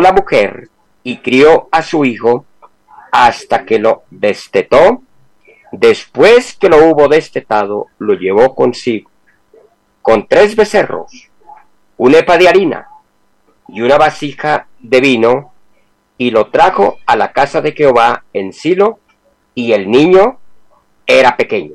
la mujer y crió a su hijo hasta que lo destetó. Después que lo hubo destetado, lo llevó consigo, con 3 becerros, un epa de harina y una vasija de vino, y lo trajo a la casa de Jehová en Silo, y el niño era pequeño.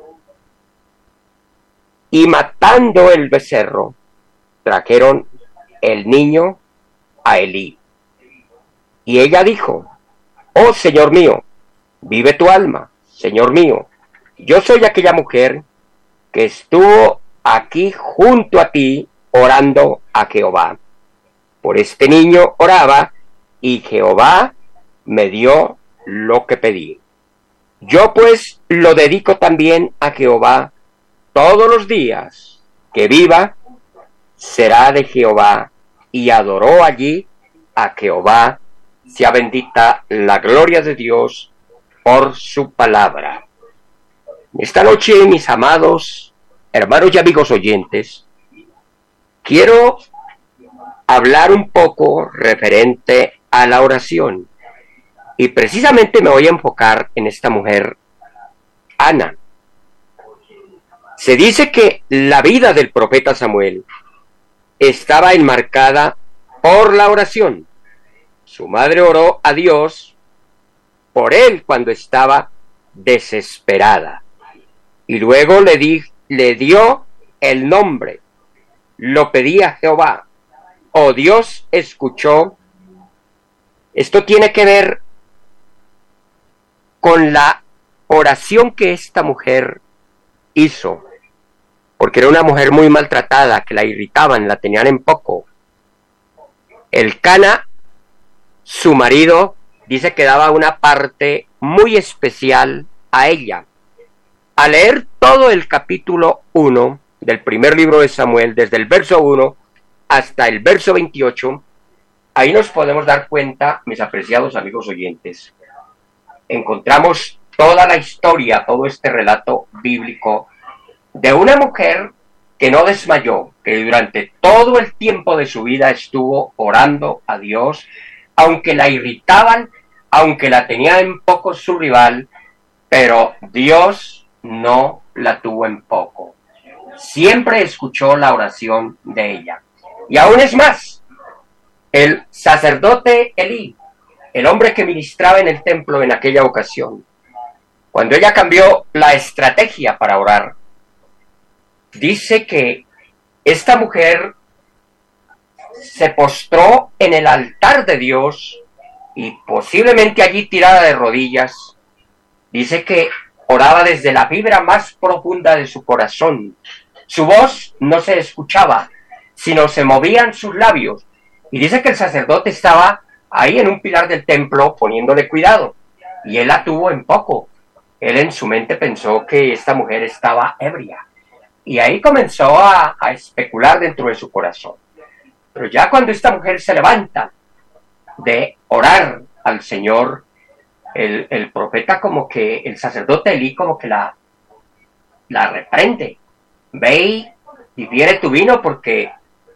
Y matando el becerro, trajeron el niño a Elí. Y ella dijo: oh Señor mío, vive tu alma, Señor mío, yo soy aquella mujer que estuvo aquí junto a ti orando a Jehová. Por este niño oraba, y Jehová me dio lo que pedí. Yo pues lo dedico también a Jehová. Todos los días que viva será de Jehová. Y adoró allí a Jehová. Sea bendita la gloria de Dios por su palabra. Esta noche, mis amados hermanos y amigos oyentes, quiero hablar un poco referente a la oración. Y precisamente me voy a enfocar en esta mujer, Ana. Se dice que la vida del profeta Samuel estaba enmarcada por la oración. Su madre oró a Dios por él cuando estaba desesperada. Y luego le dio el nombre. Lo pedía a Jehová. Oh, Dios escuchó. Esto tiene que ver con la oración que esta mujer hizo, porque era una mujer muy maltratada, que la irritaban, la tenían en poco. Elcana, su marido, dice que daba una parte muy especial a ella. Al leer todo el capítulo 1 del primer libro de Samuel, desde el verso 1 hasta el verso 28, ahí nos podemos dar cuenta, mis apreciados amigos oyentes, encontramos toda la historia, todo este relato bíblico de una mujer que no desmayó, que durante todo el tiempo de su vida estuvo orando a Dios, aunque la irritaban, aunque la tenía en poco su rival, pero Dios no la tuvo en poco. Siempre escuchó la oración de ella. Y aún es más, el sacerdote Elí, el hombre que ministraba en el templo en aquella ocasión, cuando ella cambió la estrategia para orar, dice que esta mujer se postró en el altar de Dios y posiblemente allí tirada de rodillas, dice que oraba desde la fibra más profunda de su corazón. Su voz no se escuchaba, sino se movían sus labios. Y dice que el sacerdote estaba ahí en un pilar del templo poniéndole cuidado, y él la tuvo en poco. Él en su mente pensó que esta mujer estaba ebria, y ahí comenzó a especular dentro de su corazón. Pero ya cuando esta mujer se levanta de orar al Señor, el profeta, como que el sacerdote Elí como que la reprende. Ve y difiere tu vino porque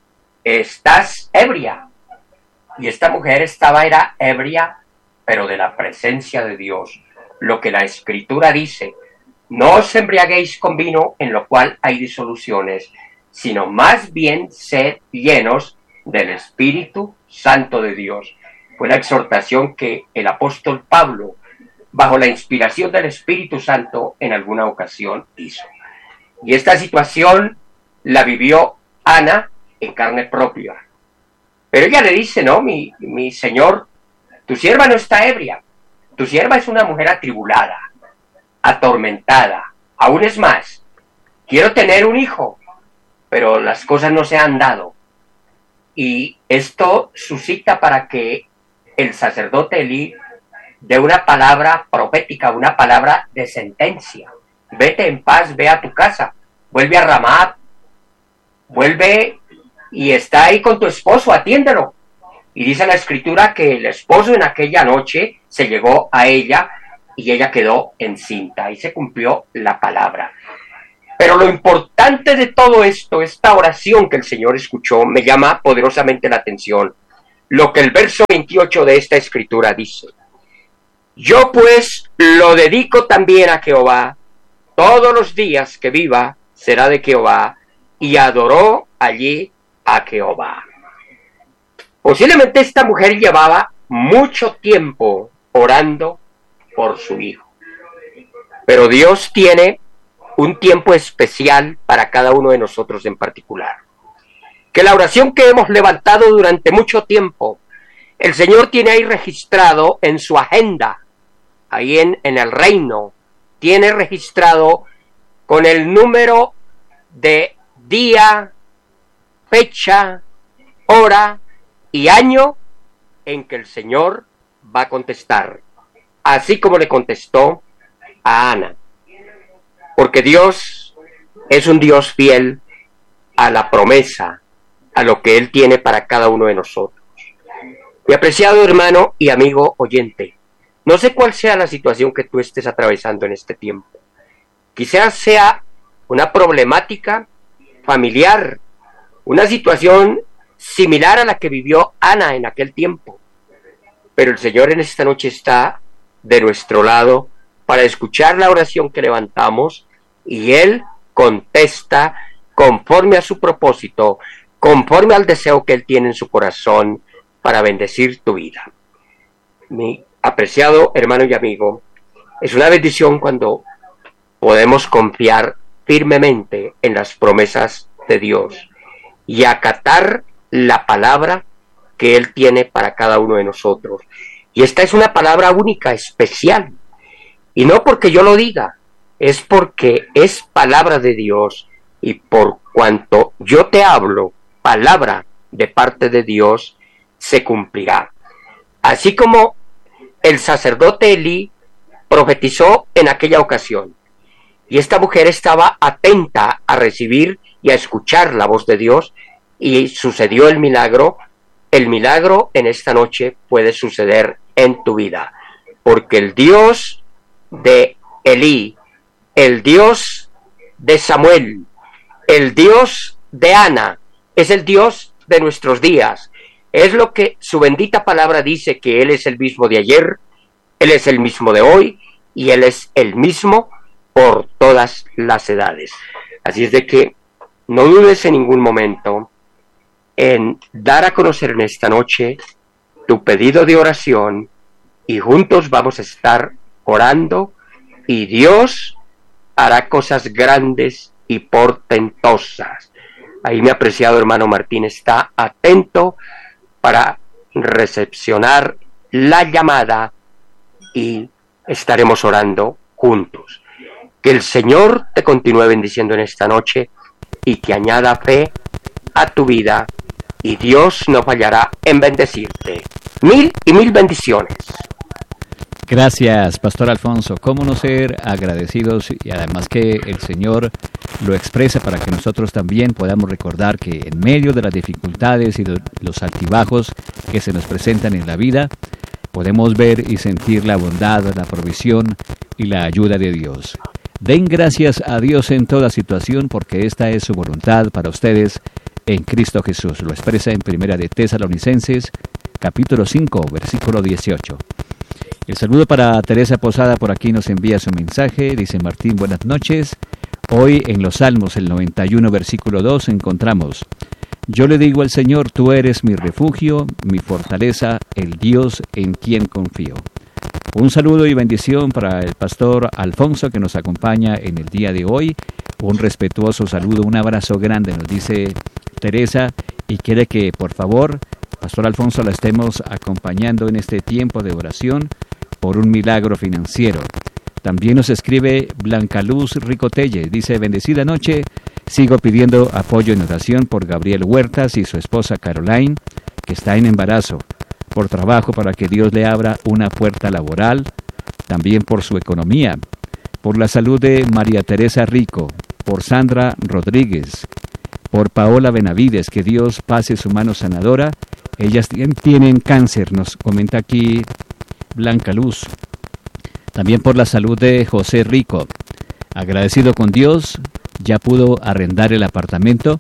estás ebria. Y esta mujer era ebria, pero de la presencia de Dios. Lo que la Escritura dice: no os embriaguéis con vino en lo cual hay disoluciones, sino más bien sed llenos del Espíritu Santo de Dios. Fue la exhortación que el apóstol Pablo, bajo la inspiración del Espíritu Santo, en alguna ocasión hizo. Y esta situación la vivió Ana en carne propia. Pero ella le dice: no, mi señor, tu sierva no está ebria. Tu sierva es una mujer atribulada, atormentada. Aún es más, quiero tener un hijo, pero las cosas no se han dado. Y esto suscita para que el sacerdote Elí dé una palabra profética, una palabra de sentencia. Vete en paz, ve a tu casa, vuelve a Ramá, vuelve y está ahí con tu esposo, atiéndelo. Y dice la Escritura que el esposo en aquella noche se llegó a ella y ella quedó encinta, y se cumplió la palabra. Pero lo importante de todo esto, esta oración que el Señor escuchó, me llama poderosamente la atención, lo que el verso 28 de esta escritura dice. Yo pues lo dedico también a Jehová, todos los días que viva será de Jehová, y adoró allí a Jehová. Posiblemente esta mujer llevaba mucho tiempo orando por su hijo, pero Dios tiene un tiempo especial para cada uno de nosotros en particular. Que la oración que hemos levantado durante mucho tiempo, el Señor tiene ahí registrado en su agenda, ahí en el reino, tiene registrado con el número de día, fecha, hora y año en que el Señor va a contestar, así como le contestó a Ana, porque Dios es un Dios fiel a la promesa, a lo que Él tiene para cada uno de nosotros. Mi apreciado hermano y amigo oyente, no sé cuál sea la situación que tú estés atravesando en este tiempo. Quizás sea una problemática familiar, una situación similar a la que vivió Ana en aquel tiempo. Pero el Señor en esta noche está de nuestro lado para escuchar la oración que levantamos, y Él contesta conforme a su propósito, conforme al deseo que Él tiene en su corazón para bendecir tu vida. Mi apreciado hermano y amigo, es una bendición cuando podemos confiar firmemente en las promesas de Dios y acatar la palabra que Él tiene para cada uno de nosotros. Y esta es una palabra única, especial. Y no porque yo lo diga, es porque es palabra de Dios, y por cuanto yo te hablo, palabra de parte de Dios, se cumplirá. Así como el sacerdote Elí profetizó en aquella ocasión, y esta mujer estaba atenta a recibir y a escuchar la voz de Dios, y sucedió el milagro. El milagro en esta noche puede suceder en tu vida, porque el Dios de Elí, el Dios de Samuel, el Dios de Ana, es el Dios de nuestros días. Es lo que su bendita palabra dice, que Él es el mismo de ayer, Él es el mismo de hoy, y Él es el mismo por todas las edades. Así es de que no dudes en ningún momento en dar a conocer en esta noche tu pedido de oración, y juntos vamos a estar orando, y Dios hará cosas grandes y portentosas. Ahí mi apreciado hermano Martín está atento para recepcionar la llamada, y estaremos orando juntos. Que el Señor te continúe bendiciendo en esta noche, y que añada fe a tu vida, y Dios no fallará en bendecirte. Mil y mil bendiciones. Gracias, Pastor Alfonso. ¿Cómo no ser agradecidos? Y además que el Señor lo expresa para que nosotros también podamos recordar que en medio de las dificultades y de los altibajos que se nos presentan en la vida, podemos ver y sentir la bondad, la provisión y la ayuda de Dios. Den gracias a Dios en toda situación, porque esta es su voluntad para ustedes en Cristo Jesús. Lo expresa en Primera de Tesalonicenses, capítulo 5, versículo 18. El saludo para Teresa Posada, por aquí nos envía su mensaje. Dice: Martín, buenas noches. Hoy en los Salmos, el 91, versículo 2, encontramos: yo le digo al Señor, tú eres mi refugio, mi fortaleza, el Dios en quien confío. Un saludo y bendición para el pastor Alfonso, que nos acompaña en el día de hoy. Un respetuoso saludo, un abrazo grande, nos dice Teresa, y quiere que por favor, pastor Alfonso, la estemos acompañando en este tiempo de oración por un milagro financiero. También nos escribe Blanca Luz Ricotelle, dice: bendecida noche, sigo pidiendo apoyo en oración por Gabriel Huertas y su esposa Caroline, que está en embarazo, por trabajo para que Dios le abra una puerta laboral, también por su economía, por la salud de María Teresa Rico, por Sandra Rodríguez, por Paola Benavides, que Dios pase su mano sanadora. Ellas tienen cáncer, nos comenta aquí Blanca Luz. También por la salud de José Rico. Agradecido con Dios, ya pudo arrendar el apartamento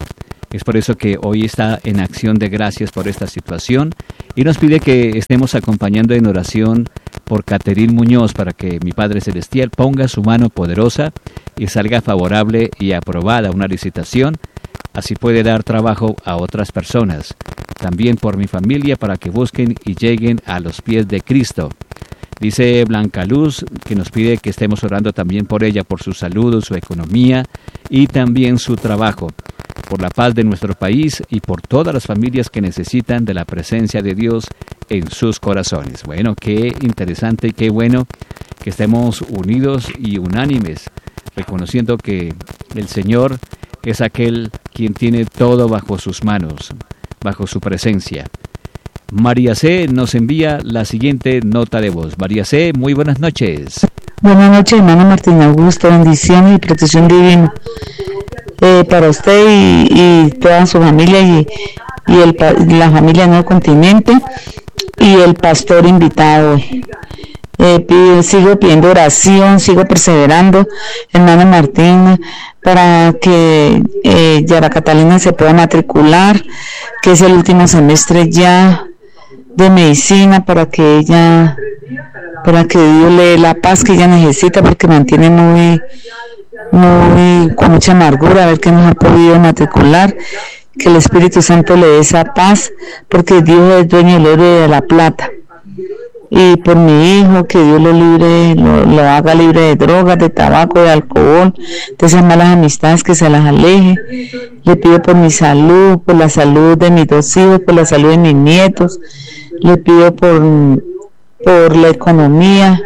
Es por eso que hoy está en acción de gracias por esta situación y nos pide que estemos acompañando en oración por Caterín Muñoz para que mi Padre Celestial ponga su mano poderosa y salga favorable y aprobada una licitación. Así puede dar trabajo a otras personas. También por mi familia para que busquen y lleguen a los pies de Cristo. Dice Blanca Luz que nos pide que estemos orando también por ella, por su salud, su economía y también su trabajo, por la paz de nuestro país y por todas las familias que necesitan de la presencia de Dios en sus corazones. Bueno, qué interesante y qué bueno que estemos unidos y unánimes, reconociendo que el Señor es aquel quien tiene todo bajo sus manos, bajo su presencia. María C. nos envía la siguiente nota de voz. María C., muy buenas noches. Buenas noches, hermano Martín Augusto, bendición y protección divina para usted y toda su familia y la familia de Nuevo Continente y el pastor invitado hoy. Sigo pidiendo oración, sigo perseverando, hermano Martín, para que Yara Catalina se pueda matricular, que es el último semestre ya de medicina, para que Dios le dé la paz que ella necesita, porque mantiene muy con mucha amargura a ver que no ha podido matricular, que el Espíritu Santo le dé esa paz, porque Dios es dueño del oro y de la plata. Y por mi hijo, que Dios lo haga libre de drogas, de tabaco, de alcohol, de esas malas amistades, que se las aleje. Le pido por mi salud, por la salud de mis 2 hijos, por la salud de mis nietos. Le pido por la economía,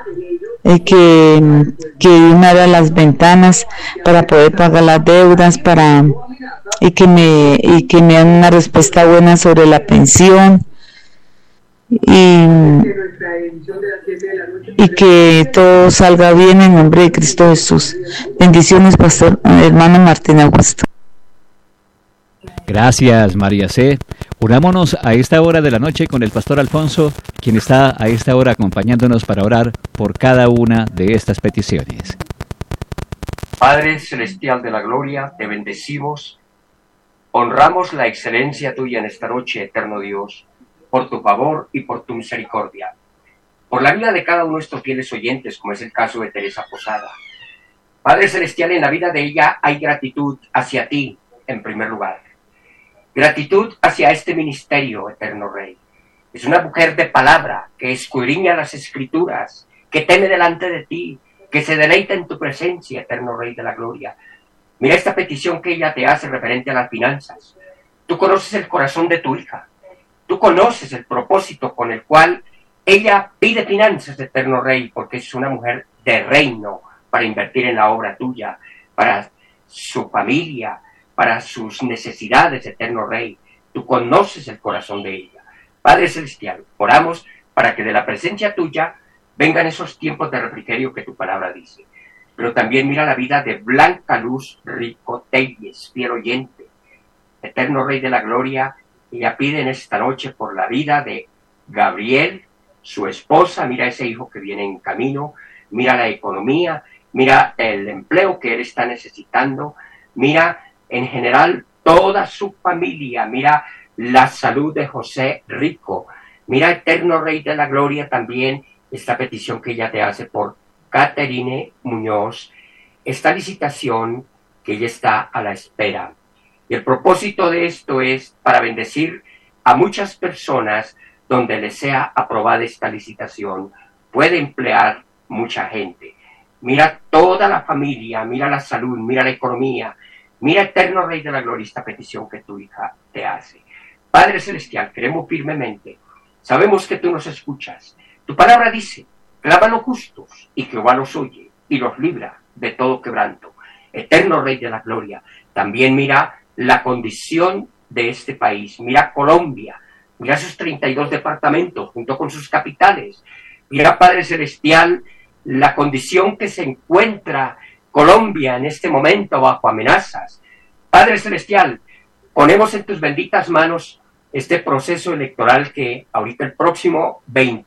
que Dios me abra las ventanas para poder pagar las deudas, y que me den una respuesta buena sobre la pensión. Y que todo salga bien en nombre de Cristo Jesús. Bendiciones, pastor, hermano Martín Augusto. Gracias, María C. Unámonos a esta hora de la noche con el pastor Alfonso, quien está a esta hora acompañándonos para orar por cada una de estas peticiones. Padre Celestial de la Gloria, te bendecimos, honramos la excelencia tuya en esta noche, eterno Dios, por tu favor y por tu misericordia, por la vida de cada uno de estos fieles oyentes, como es el caso de Teresa Posada. Padre Celestial, en la vida de ella hay gratitud hacia ti, en primer lugar. Gratitud hacia este ministerio, eterno Rey. Es una mujer de palabra, que escudriña las Escrituras, que teme delante de ti, que se deleita en tu presencia, eterno Rey de la Gloria. Mira esta petición que ella te hace referente a las finanzas. Tú conoces el corazón de tu hija. Tú conoces el propósito con el cual ella pide finanzas, eterno Rey, porque es una mujer de reino para invertir en la obra tuya, para su familia, para sus necesidades, eterno Rey. Tú conoces el corazón de ella. Padre Celestial, oramos para que de la presencia tuya vengan esos tiempos de refrigerio que tu palabra dice. Pero también mira la vida de Blanca Luz Rico Telles, fiel oyente. Eterno Rey de la Gloria, ella pide en esta noche por la vida de Gabriel, su esposa. Mira ese hijo que viene en camino, mira la economía, mira el empleo que él está necesitando, mira en general toda su familia, mira la salud de José Rico, mira, eterno Rey de la Gloria, también esta petición que ella te hace por Caterine Muñoz, esta licitación que ella está a la espera. Y el propósito de esto es para bendecir a muchas personas donde les sea aprobada esta licitación. Puede emplear mucha gente. Mira toda la familia, mira la salud, mira la economía, mira, eterno Rey de la Gloria, esta petición que tu hija te hace. Padre Celestial, creemos firmemente, sabemos que tú nos escuchas. Tu palabra dice, clama a los justos y Jehová los oye y los libra de todo quebranto. Eterno Rey de la Gloria, también mira la condición de este país, mira Colombia, mira sus 32 departamentos junto con sus capitales, mira, Padre Celestial, la condición que se encuentra Colombia en este momento bajo amenazas. Padre Celestial, ponemos en tus benditas manos este proceso electoral que ahorita el próximo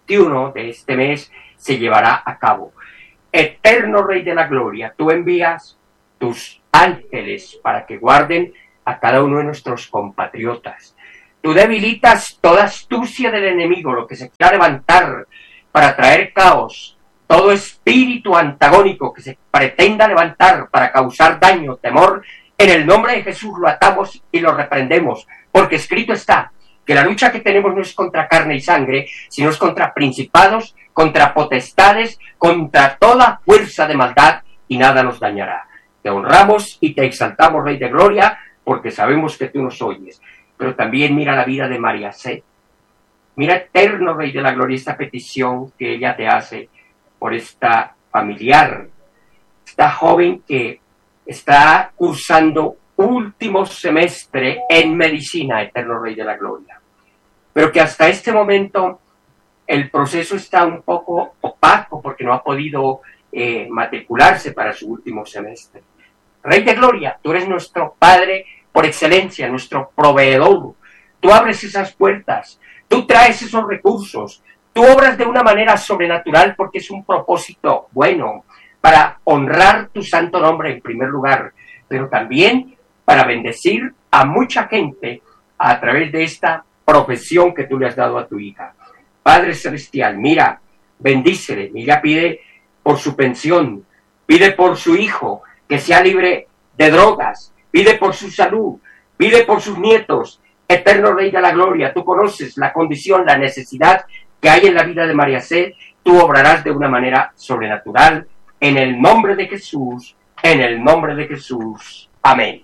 21 de este mes se llevará a cabo. Eterno Rey de la Gloria, tú envías tus ángeles para que guarden a cada uno de nuestros compatriotas. Tú debilitas toda astucia del enemigo, lo que se quiera levantar para traer caos, todo espíritu antagónico que se pretenda levantar para causar daño, temor. En el nombre de Jesús lo atamos y lo reprendemos, porque escrito está que la lucha que tenemos no es contra carne y sangre, sino es contra principados, contra potestades, contra toda fuerza de maldad, y nada nos dañará. Te honramos y te exaltamos, Rey de Gloria, porque sabemos que tú nos oyes. Pero también mira la vida de María C. Mira, eterno Rey de la Gloria, esta petición que ella te hace por esta familiar, esta joven que está cursando último semestre en medicina, eterno Rey de la Gloria, pero que hasta este momento el proceso está un poco opaco porque no ha podido matricularse para su último semestre. Rey de Gloria, tú eres nuestro Padre por excelencia, nuestro proveedor. Tú abres esas puertas, tú traes esos recursos, tú obras de una manera sobrenatural porque es un propósito bueno para honrar tu santo nombre en primer lugar, pero también para bendecir a mucha gente a través de esta profesión que tú le has dado a tu hija. Padre Celestial, mira, bendícele, mira, pide por su pensión, pide por su hijo que sea libre de drogas, pide por su salud, pide por sus nietos. Eterno Rey de la Gloria, tú conoces la condición, la necesidad que hay en la vida de María C. Tú obrarás de una manera sobrenatural en el nombre de Jesús, en el nombre de Jesús. Amén.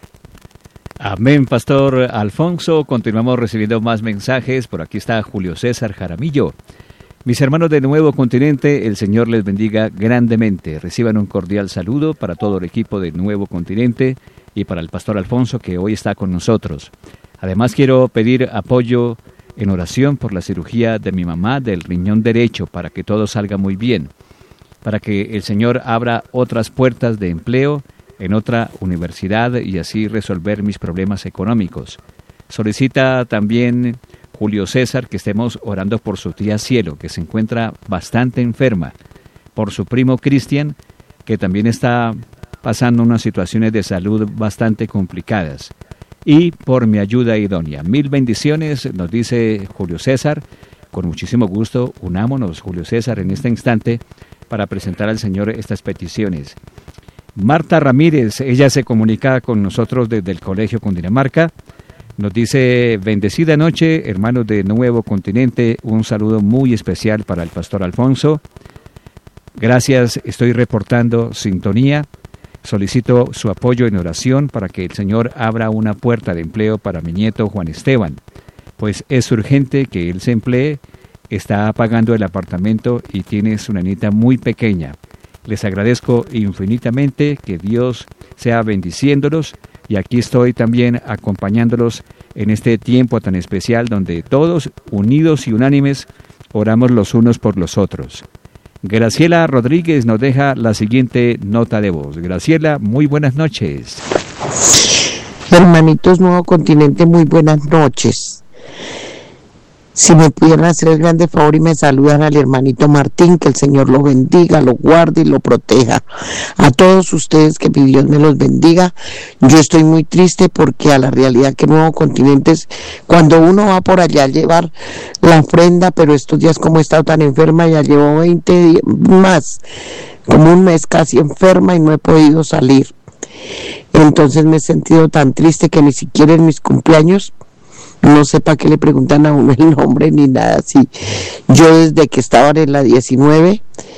Amén, Pastor Alfonso. Continuamos recibiendo más mensajes. Por aquí está Julio César Jaramillo. Mis hermanos de Nuevo Continente, el Señor les bendiga grandemente. Reciban un cordial saludo para todo el equipo de Nuevo Continente y para el Pastor Alfonso, que hoy está con nosotros. Además, quiero pedir apoyo en oración por la cirugía de mi mamá del riñón derecho, para que todo salga muy bien, para que el Señor abra otras puertas de empleo en otra universidad y así resolver mis problemas económicos. Solicita también Julio César que estemos orando por su tía Cielo, que se encuentra bastante enferma, por su primo Cristian, que también está pasando unas situaciones de salud bastante complicadas, y por mi ayuda idónea. Mil bendiciones, nos dice Julio César. Con muchísimo gusto, unámonos, Julio César, en este instante para presentar al Señor estas peticiones. Marta Ramírez, ella se comunica con nosotros desde el Colegio Cundinamarca. Nos dice: bendecida noche, hermanos de Nuevo Continente, un saludo muy especial para el Pastor Alfonso. Gracias, estoy reportando sintonía. Solicito su apoyo en oración para que el Señor abra una puerta de empleo para mi nieto Juan Esteban, pues es urgente que él se emplee, está pagando el apartamento y tiene su nenita muy pequeña. Les agradezco infinitamente, que Dios sea bendiciéndolos, y aquí estoy también acompañándolos en este tiempo tan especial donde todos, unidos y unánimes, oramos los unos por los otros. Graciela Rodríguez nos deja la siguiente nota de voz. Graciela, muy buenas noches. Hermanitos Nuevo Continente, muy buenas noches. Si me pudieran hacer el grande favor y me saludan al hermanito Martín, que el Señor lo bendiga, lo guarde y lo proteja. A todos ustedes, que mi Dios me los bendiga. Yo estoy muy triste porque a la realidad que Nuevo Continente es cuando uno va por allá a llevar la ofrenda, pero estos días como he estado tan enferma, ya llevo 20 días más, como un mes casi enferma y no he podido salir. Entonces me he sentido tan triste que ni siquiera en mis cumpleaños no sé para qué le preguntan a uno el nombre ni nada así. Yo desde que estaba en la 19,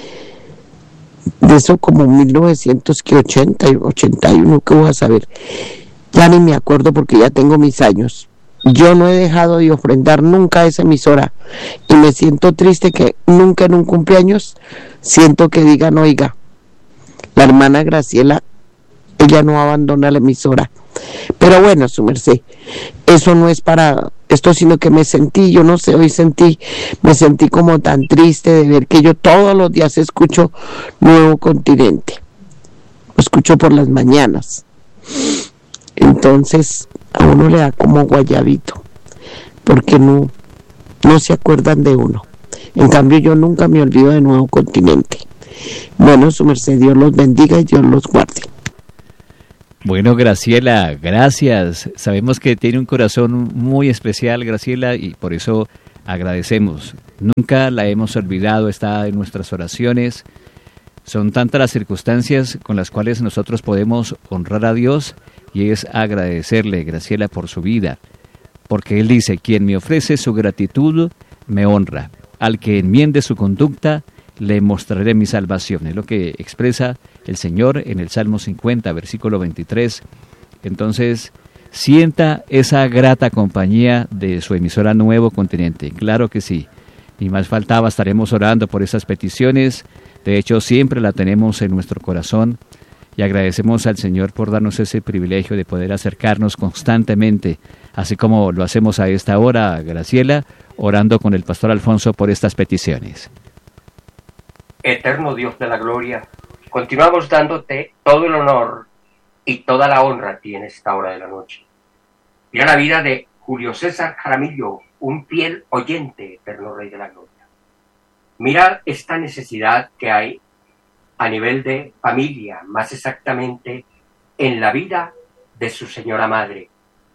de eso como 1980 y 81, ¿qué voy a saber? Ya ni me acuerdo porque ya tengo mis años. Yo no he dejado de ofrendar nunca a esa emisora y me siento triste que nunca en un cumpleaños siento que digan: oiga, la hermana Graciela, ella no abandona la emisora. Pero bueno, su merced, eso no es para esto, sino que me sentí, yo no sé, hoy me sentí como tan triste de ver que yo todos los días escucho Nuevo Continente, lo escucho por las mañanas. Entonces a uno le da como guayabito, porque no se acuerdan de uno. En cambio yo nunca me olvido de Nuevo Continente. Bueno, su merced, Dios los bendiga y Dios los guarde. Bueno, Graciela, gracias. Sabemos que tiene un corazón muy especial, Graciela, y por eso agradecemos. Nunca la hemos olvidado, está en nuestras oraciones. Son tantas las circunstancias con las cuales nosotros podemos honrar a Dios y es agradecerle, Graciela, por su vida. Porque Él dice, quien me ofrece su gratitud, me honra. Al que enmiende su conducta, le mostraré mi salvación. Es lo que expresa el Señor en el Salmo 50, versículo 23. Entonces, sienta esa grata compañía de su emisora Nuevo Continente. Claro que sí. Y más faltaba, estaremos orando por esas peticiones. De hecho, siempre la tenemos en nuestro corazón. Y agradecemos al Señor por darnos ese privilegio de poder acercarnos constantemente, así como lo hacemos a esta hora, Graciela, orando con el pastor Alfonso por estas peticiones. Eterno Dios de la gloria, continuamos dándote todo el honor y toda la honra a ti en esta hora de la noche. Mira la vida de Julio César Jaramillo, un fiel oyente, eterno Rey de la gloria. Mira esta necesidad que hay a nivel de familia, más exactamente en la vida de su señora madre.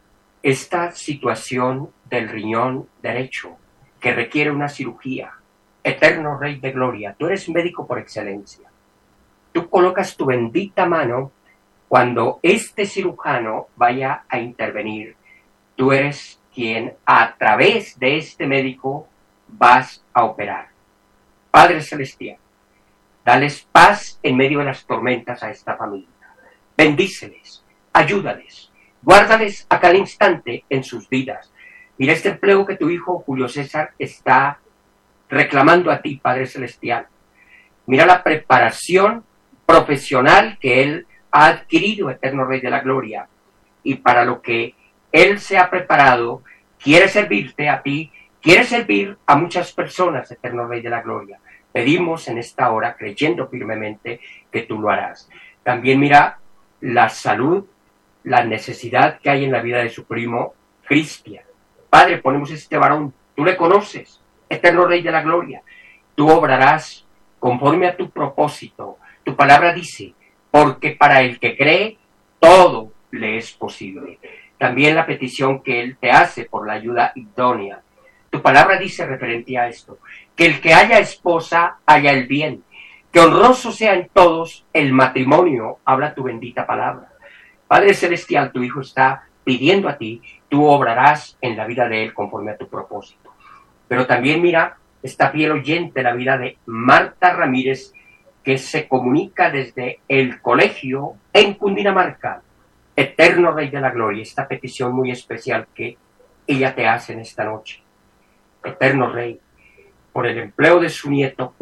Esta situación del riñón derecho que requiere una cirugía. Eterno Rey de gloria, tú eres médico por excelencia. Tú colocas tu bendita mano cuando este cirujano vaya a intervenir. Tú eres quien a través de este médico vas a operar. Padre Celestial, dales paz en medio de las tormentas a esta familia. Bendíceles, ayúdales, guárdales a cada instante en sus vidas. Mira este empleo que tu hijo Julio César está reclamando a ti, Padre Celestial. Mira la preparación profesional que él ha adquirido, eterno Rey de la gloria. Y para lo que él se ha preparado, quiere servirte a ti, quiere servir a muchas personas, eterno Rey de la gloria. Pedimos en esta hora, creyendo firmemente, que tú lo harás. También mira la salud, la necesidad que hay en la vida de su primo Cristian. Padre, ponemos este varón, tú le conoces, eterno Rey de la gloria. Tú obrarás conforme a tu propósito. Tu palabra dice, porque para el que cree, todo le es posible. También la petición que él te hace por la ayuda idónea. Tu palabra dice referente a esto, que el que haya esposa haya el bien, que honroso sea en todos el matrimonio, habla tu bendita palabra. Padre Celestial, tu hijo está pidiendo a ti, tú obrarás en la vida de él conforme a tu propósito. Pero también mira esta fiel oyente, la vida de Marta Ramírez, que se comunica desde el colegio en Cundinamarca. Eterno Rey de la gloria, esta petición muy especial que ella te hace en esta noche. Eterno Rey, por el empleo de su nieto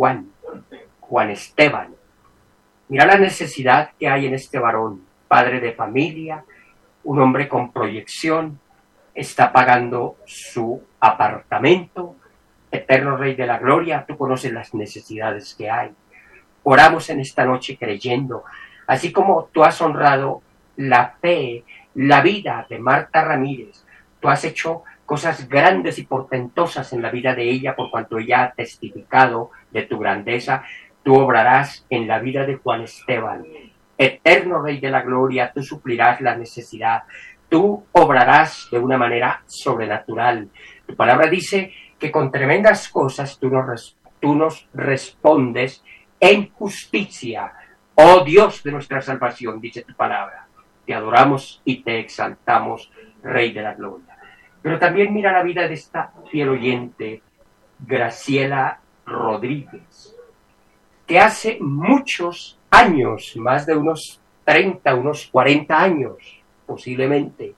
Juan Esteban. Mira la necesidad que hay en este varón, padre de familia, un hombre con proyección, está pagando su apartamento. Eterno Rey de la gloria, tú conoces las necesidades que hay. Oramos en esta noche creyendo, así como tú has honrado la fe, la vida de Marta Ramírez, tú has hecho cosas grandes y portentosas en la vida de ella por cuanto ella ha testificado de tu grandeza, tú obrarás en la vida de Juan Esteban. Eterno Rey de la gloria, tú suplirás la necesidad, tú obrarás de una manera sobrenatural. Tu palabra dice que con tremendas cosas tú nos respondes en justicia. Oh Dios de nuestra salvación, dice tu palabra. Te adoramos y te exaltamos, Rey de la gloria. Pero también mira la vida de esta fiel oyente, Graciela Rodríguez, que hace muchos años, más de unos 30, unos 40 años posiblemente,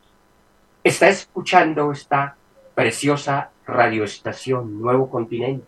está escuchando esta preciosa radioestación Nuevo Continente.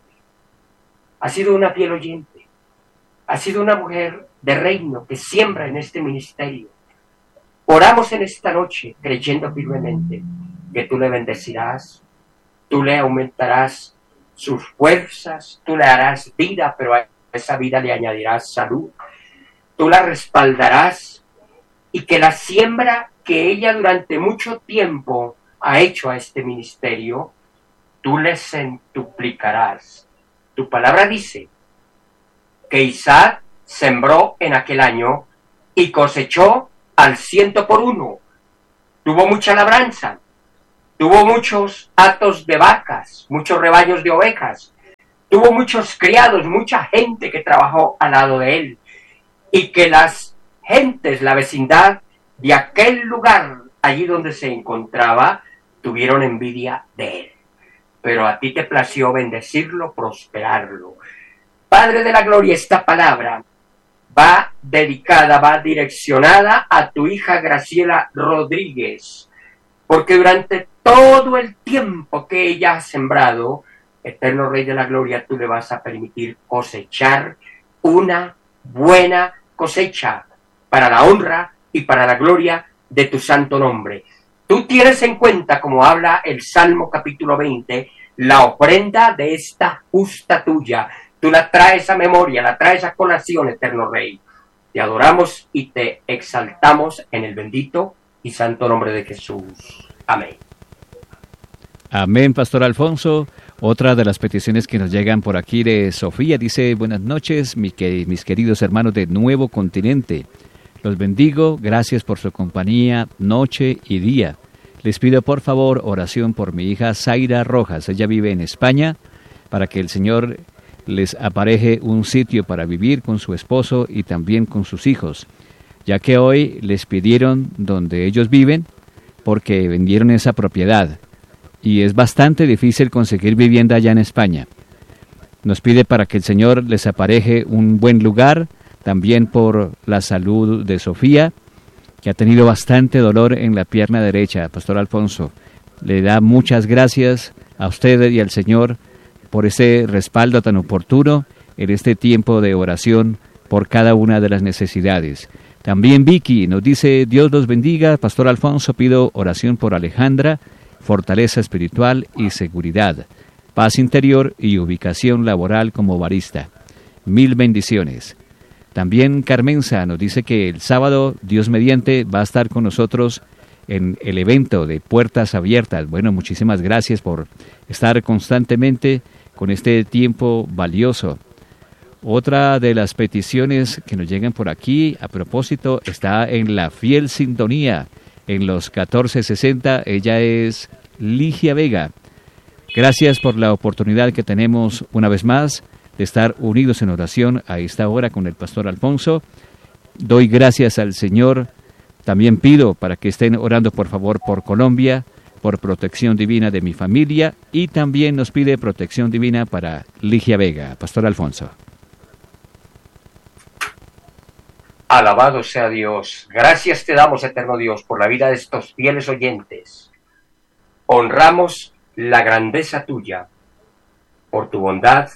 Ha sido una fiel oyente, ha sido una mujer de reino que siembra en este ministerio. Oramos en esta noche creyendo firmemente que tú le bendecirás, tú le aumentarás sus fuerzas, tú le harás vida, pero a esa vida le añadirás salud, tú la respaldarás y que la siembra que ella durante mucho tiempo ha hecho a este ministerio, tú le centuplicarás. Tu palabra dice que Isaac sembró en aquel año y cosechó al 100 por 1. Tuvo mucha labranza, tuvo muchos hatos de vacas, muchos rebaños de ovejas, tuvo muchos criados, mucha gente que trabajó al lado de él, y que las gentes, la vecindad de aquel lugar, allí donde se encontraba, tuvieron envidia de él. Pero a ti te plació bendecirlo, prosperarlo. Padre de la gloria, esta palabra va dedicada, va direccionada a tu hija Graciela Rodríguez, porque durante todo el tiempo que ella ha sembrado, eterno Rey de la gloria, tú le vas a permitir cosechar una buena cosecha para la honra y para la gloria de tu santo nombre. Tú tienes en cuenta, como habla el Salmo capítulo 20, la ofrenda de esta justa tuya. Tú la traes a memoria, la traes a colación, eterno Rey. Te adoramos y te exaltamos en el bendito y santo nombre de Jesús. Amén. Amén, Pastor Alfonso. Otra de las peticiones que nos llegan por aquí de Sofía dice: buenas noches, mis queridos hermanos de Nuevo Continente. Los bendigo, gracias por su compañía noche y día. Les pido por favor oración por mi hija Zaira Rojas. Ella vive en España, para que el Señor les apareje un sitio para vivir con su esposo y también con sus hijos, ya que hoy les pidieron donde ellos viven porque vendieron esa propiedad y es bastante difícil conseguir vivienda allá en España. Nos pide para que el Señor les apareje un buen lugar, también por la salud de Sofía, que ha tenido bastante dolor en la pierna derecha. Pastor Alfonso, le da muchas gracias a usted y al Señor por ese respaldo tan oportuno en este tiempo de oración por cada una de las necesidades. También Vicky nos dice: Dios los bendiga. Pastor Alfonso, pido oración por Alejandra, fortaleza espiritual y seguridad, paz interior y ubicación laboral como barista. Mil bendiciones. También Carmenza nos dice que el sábado, Dios mediante, va a estar con nosotros en el evento de Puertas Abiertas. Bueno, muchísimas gracias por estar constantemente con este tiempo valioso. Otra de las peticiones que nos llegan por aquí, a propósito, está en la fiel sintonía, en los 1460, ella es Ligia Vega. Gracias por la oportunidad que tenemos una vez más de estar unidos en oración a esta hora con el Pastor Alfonso. Doy gracias al Señor. También pido para que estén orando por favor por Colombia, por protección divina de mi familia, y también nos pide protección divina para Ligia Vega. Pastor Alfonso. Alabado sea Dios. Gracias te damos, eterno Dios, por la vida de estos fieles oyentes. Honramos la grandeza tuya, por tu bondad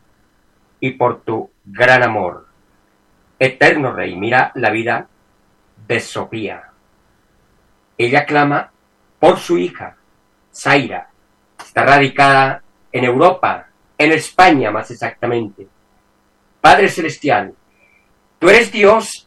y por tu gran amor. Eterno Rey, mira la vida de Sofía. Ella clama por su hija, Zaira. Está radicada en Europa, en España más exactamente. Padre Celestial, tú eres Dios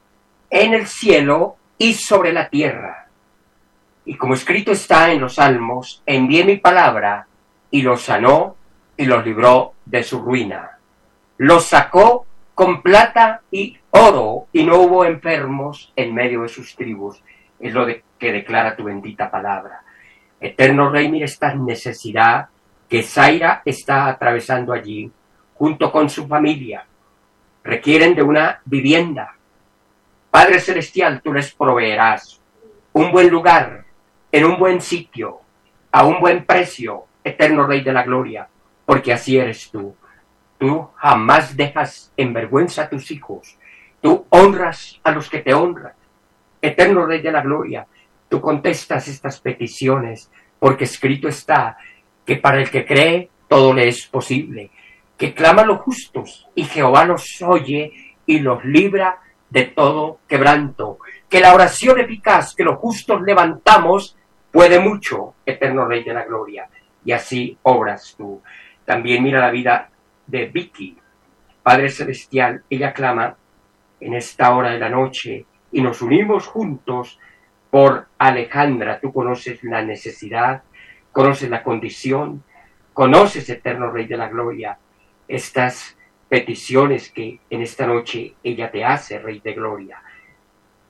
en el cielo y sobre la tierra. Y como escrito está en los Salmos, envié mi palabra y los sanó y los libró de su ruina. Los sacó con plata y oro y no hubo enfermos en medio de sus tribus. Es lo que declara tu bendita palabra. Eterno Rey, mira esta necesidad que Zaira está atravesando allí junto con su familia. Requieren de una vivienda. Padre Celestial, tú les proveerás un buen lugar, en un buen sitio, a un buen precio, eterno Rey de la gloria, porque así eres tú. Tú jamás dejas en vergüenza a tus hijos. Tú honras a los que te honran. Eterno Rey de la gloria, tú contestas estas peticiones, porque escrito está que para el que cree todo le es posible, que clama a los justos y Jehová los oye y los libra de todo quebranto, que la oración eficaz que los justos levantamos puede mucho, eterno Rey de la gloria, y así obras tú. También mira la vida de Vicky. Padre Celestial, ella clama en esta hora de la noche y nos unimos juntos por Alejandra. Tú conoces la necesidad, conoces la condición, conoces, eterno Rey de la gloria, estas peticiones que en esta noche ella te hace, Rey de gloria.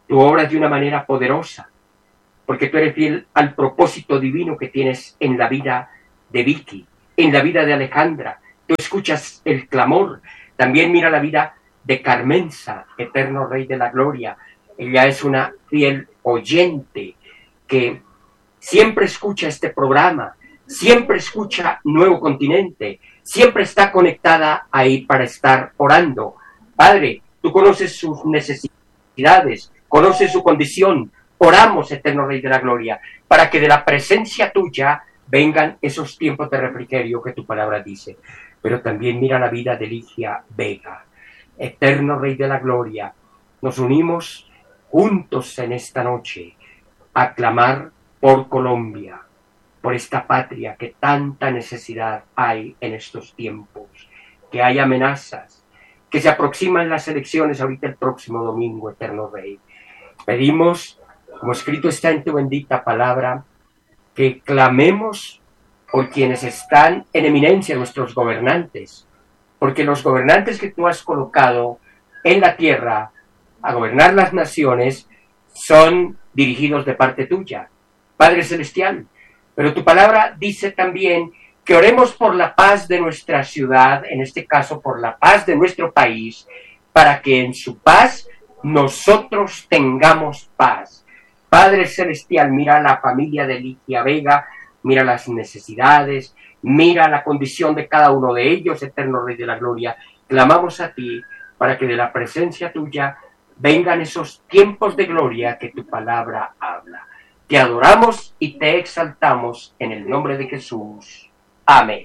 tú obras de una manera poderosa, porque tú eres fiel al propósito divino que tienes en la vida de Vicky, en la vida de Alejandra. Tú escuchas el clamor. También mira la vida de Carmenza, eterno Rey de la Gloria. Ella es una fiel oyente que siempre escucha este programa, siempre escucha Nuevo Continente, siempre está conectada ahí para estar orando. Padre, tú conoces sus necesidades, conoces su condición. Oramos, eterno Rey de la Gloria, para que de la presencia tuya vengan esos tiempos de refrigerio que tu palabra dice. Pero también mira la vida de Ligia Vega, eterno Rey de la Gloria. Nos unimos juntos en esta noche a clamar por Colombia, por esta patria que tanta necesidad hay en estos tiempos, que hay amenazas, que se aproximan las elecciones ahorita el próximo domingo, eterno Rey. Pedimos, como escrito está en tu bendita palabra, que clamemos por quienes están en eminencia, nuestros gobernantes, porque los gobernantes que tú has colocado en la tierra a gobernar las naciones son dirigidos de parte tuya, Padre Celestial. Pero tu palabra dice también que oremos por la paz de nuestra ciudad, en este caso por la paz de nuestro país, para que en su paz nosotros tengamos paz. Padre Celestial, mira la familia de Ligia Vega, mira las necesidades, mira la condición de cada uno de ellos, eterno Rey de la Gloria. Clamamos a ti para que de la presencia tuya vengan esos tiempos de gloria que tu palabra habla. Te adoramos y te exaltamos en el nombre de Jesús. Amén.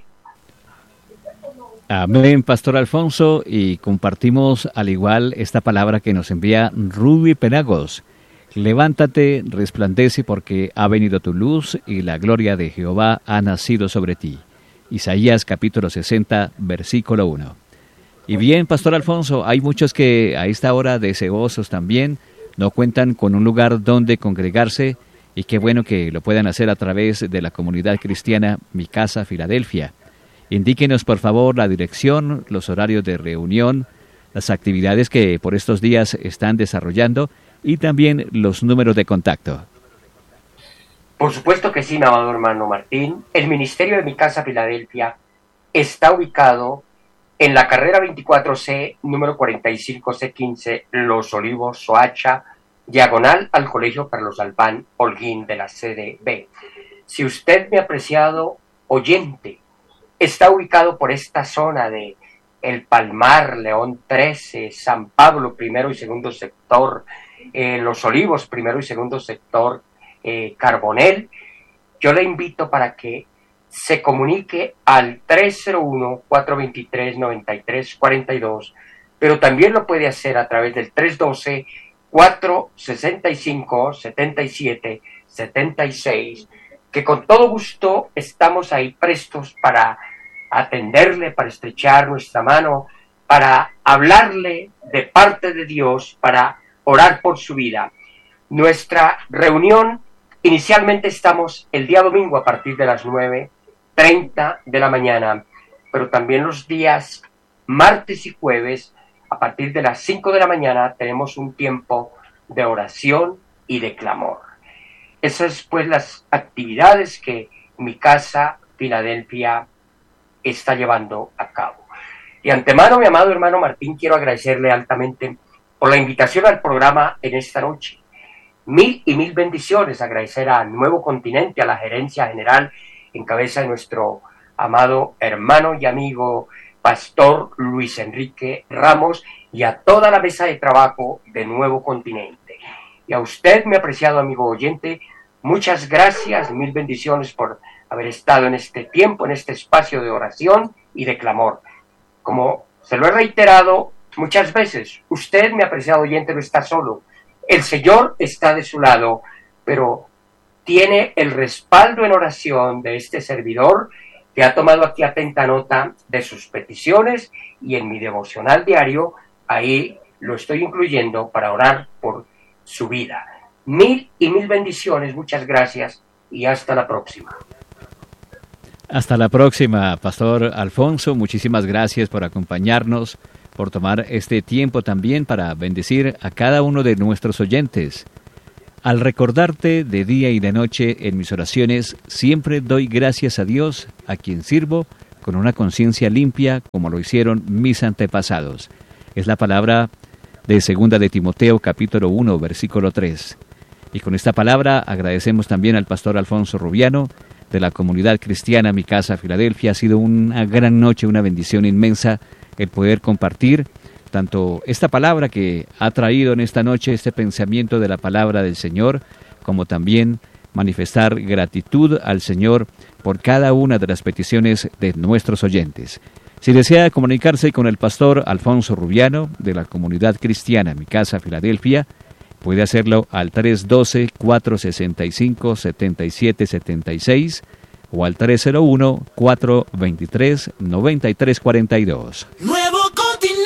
Amén, Pastor Alfonso, y compartimos al igual esta palabra que nos envía Ruby Penagos. Levántate, resplandece, porque ha venido tu luz y la gloria de Jehová ha nacido sobre ti. Isaías capítulo 60, versículo 1. Y bien, Pastor Alfonso, hay muchos que a esta hora deseosos también no cuentan con un lugar donde congregarse, y qué bueno que lo puedan hacer a través de la comunidad cristiana Mi Casa Filadelfia. Indíquenos por favor la dirección, los horarios de reunión, las actividades que por estos días están desarrollando y también los números de contacto. Por supuesto que sí, mi amado hermano Martín. El ministerio de Mi Casa Filadelfia está ubicado en la carrera 24C, número 45C15, Los Olivos, Soacha, diagonal al Colegio Carlos Albán Holguín de la CDB. Si usted, mi apreciado oyente, está ubicado por esta zona de El Palmar, León 13, San Pablo, primero y segundo sector, Los Olivos, primero y segundo sector, Carbonel, yo le invito para que se comunique al 301-423-9342, pero también lo puede hacer a través del 312-465-7776, que con todo gusto estamos ahí prestos para atenderle, para estrechar nuestra mano, para hablarle de parte de Dios, para orar por su vida. Nuestra reunión, inicialmente estamos el día domingo a partir de las 9:30 de la mañana, pero también los días martes y jueves a partir de las 5 de la mañana tenemos un tiempo de oración y de clamor. Esas pues las actividades que Mi Casa Filadelfia está llevando a cabo. De antemano, mi amado hermano Martín, quiero agradecerle altamente por la invitación al programa en esta noche. Mil y mil bendiciones. Agradecer a Nuevo Continente, a la gerencia general en cabeza de nuestro amado hermano y amigo Pastor Luis Enrique Ramos y a toda la mesa de trabajo de Nuevo Continente. Y a usted, mi apreciado amigo oyente, muchas gracias, mil bendiciones por haber estado en este tiempo, en este espacio de oración y de clamor. Como se lo he reiterado muchas veces, usted, mi apreciado oyente, no está solo. El Señor está de su lado, pero tiene el respaldo en oración de este servidor que ha tomado aquí atenta nota de sus peticiones, y en mi devocional diario, ahí lo estoy incluyendo para orar por su vida. Mil y mil bendiciones, muchas gracias y hasta la próxima. Hasta la próxima, Pastor Alfonso. Muchísimas gracias por acompañarnos, por tomar este tiempo también para bendecir a cada uno de nuestros oyentes. Al recordarte de día y de noche en mis oraciones, siempre doy gracias a Dios, a quien sirvo, con una conciencia limpia, como lo hicieron mis antepasados. Es la palabra de 2 de Timoteo, capítulo 1, versículo 3. Y con esta palabra agradecemos también al pastor Alfonso Rubiano, de la comunidad cristiana Mi Casa, Filadelfia. Ha sido una gran noche, una bendición inmensa el poder compartir tanto esta palabra que ha traído en esta noche, este pensamiento de la palabra del Señor, como también manifestar gratitud al Señor por cada una de las peticiones de nuestros oyentes. Si desea comunicarse con el pastor Alfonso Rubiano, de la comunidad cristiana Mi Casa, Filadelfia, puede hacerlo al 312-465-7776 o al 301-423-9342. Nuevo Continente.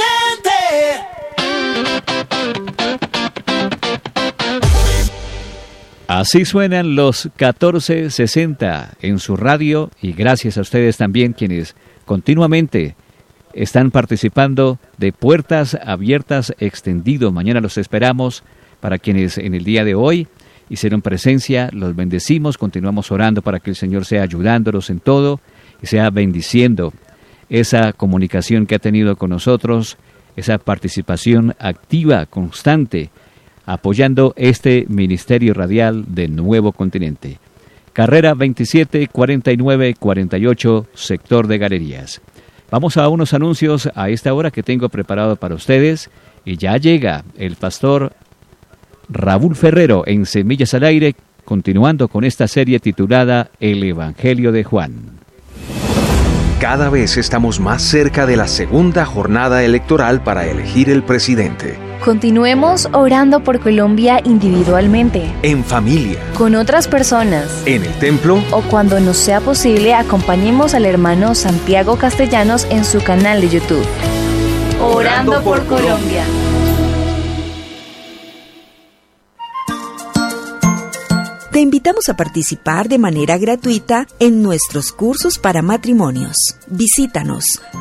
Así suenan los 1460 en su radio, y gracias a ustedes también quienes continuamente están participando de Puertas Abiertas Extendido. Mañana los esperamos. Para quienes en el día de hoy hicieron presencia, los bendecimos, continuamos orando para que el Señor sea ayudándolos en todo y sea bendiciendo esa comunicación que ha tenido con nosotros, esa participación activa, constante, apoyando este ministerio radial de Nuevo Continente. Carrera 27 49 48, sector de Galerías. Vamos a unos anuncios a esta hora que tengo preparado para ustedes, y ya llega el pastor Raúl Ferrero en Semillas al Aire, continuando con esta serie titulada El Evangelio de Juan. Cada vez estamos más cerca de la segunda jornada electoral para elegir el presidente. Continuemos orando por Colombia individualmente, En familia, con otras personas, en el templo, o cuando nos sea posible, acompañemos al hermano Santiago Castellanos en su canal de YouTube. Orando por Colombia. Te invitamos a participar de manera gratuita en nuestros cursos para matrimonios. Visítanos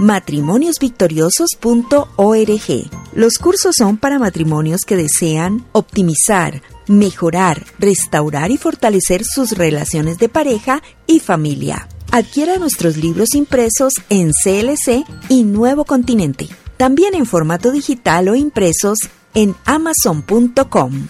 matrimoniosvictoriosos.org. Los cursos son para matrimonios que desean optimizar, mejorar, restaurar y fortalecer sus relaciones de pareja y familia. Adquiera nuestros libros impresos en CLC y Nuevo Continente. También en formato digital o impresos en Amazon.com.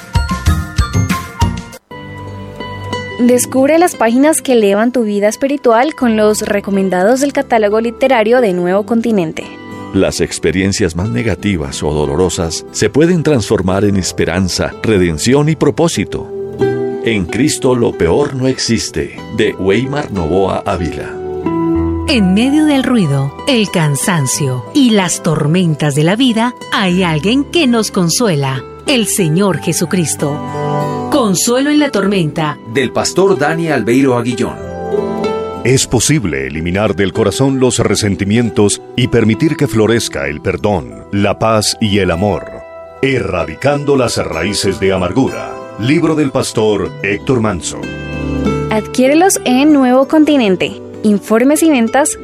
Descubre las páginas que elevan tu vida espiritual con los recomendados del catálogo literario de Nuevo Continente. Las experiencias más negativas o dolorosas se pueden transformar en esperanza, redención y propósito. En Cristo lo peor no existe, de Weimar Novoa Ávila. En medio del ruido, el cansancio y las tormentas de la vida, hay alguien que nos consuela, el Señor Jesucristo. Consuelo en la tormenta, del pastor Dani Albeiro Aguillón. Es posible eliminar del corazón los resentimientos y permitir que florezca el perdón, la paz y el amor, erradicando las raíces de amargura. Libro del pastor Héctor Manso. Adquiérelos en Nuevo Continente. Informes y ventas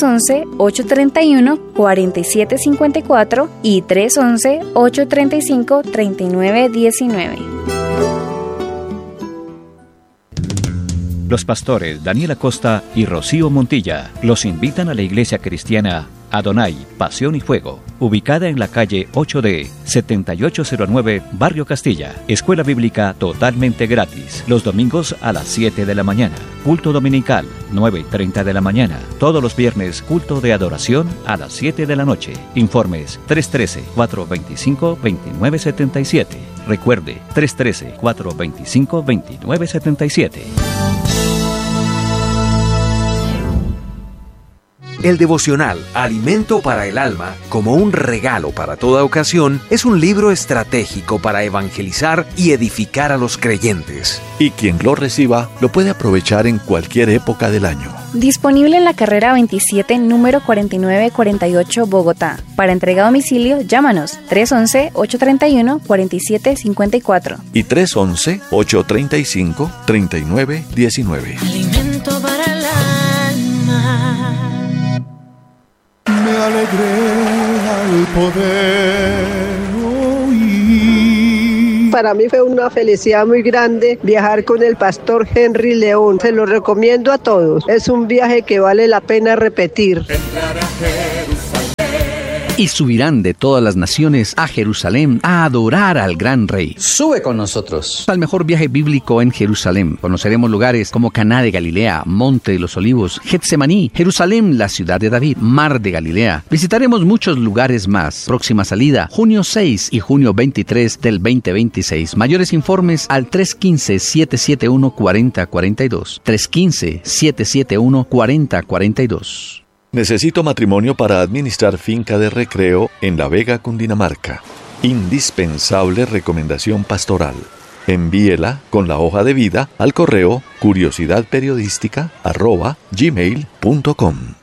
311-831-4754 y 311-835-3919. Los pastores Daniel Acosta y Rocío Montilla los invitan a la iglesia cristiana Adonai, Pasión y Fuego, ubicada en la calle 8D, 7809, Barrio Castilla. Escuela bíblica totalmente gratis, los domingos a las 7 de la mañana. Culto dominical, 9:30 de la mañana. Todos los viernes, culto de adoración a las 7 de la noche. Informes 313-425-2977. Recuerde, 313-425-2977. El devocional Alimento para el Alma, como un regalo para toda ocasión, es un libro estratégico para evangelizar y edificar a los creyentes. Y quien lo reciba lo puede aprovechar en cualquier época del año. Disponible en la carrera 27, número 4948, Bogotá. Para entrega a domicilio, llámanos 311-831-4754 y 311-835-3919. Alimento para el alma. alegré al poder oír. Para mí fue una felicidad muy grande viajar con el pastor Henry León. Se lo recomiendo a todos. Es un viaje que vale la pena repetir. Y subirán de todas las naciones a Jerusalén a adorar al gran rey. Sube con nosotros al mejor viaje bíblico en Jerusalén. Conoceremos lugares como Caná de Galilea, Monte de los Olivos, Getsemaní, Jerusalén, la ciudad de David, Mar de Galilea. Visitaremos muchos lugares más. Próxima salida, junio 6 y junio 23 del 2026. Mayores informes al 315-771-4042. 315-771-4042. Necesito matrimonio para administrar finca de recreo en La Vega, Cundinamarca. Indispensable recomendación pastoral. Envíela con la hoja de vida al correo curiosidadperiodística@gmail.com.